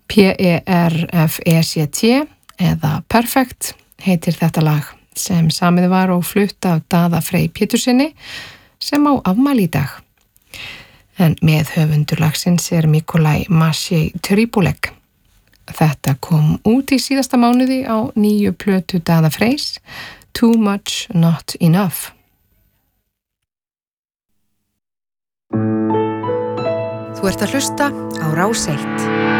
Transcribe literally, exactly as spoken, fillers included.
P E R F E C T eða Perfect heitir þetta lag sem samið var og flutt af Daða Frey Pétursinni sem á afmæli í dag. En með höfundur lagsins er Mikolaj Maciej Trybulek. Þetta kom út í síðasta mánuði á nýju plötu Daða Freys, Too Much Not Enough. Þú ert að hlusta á Rás eitt.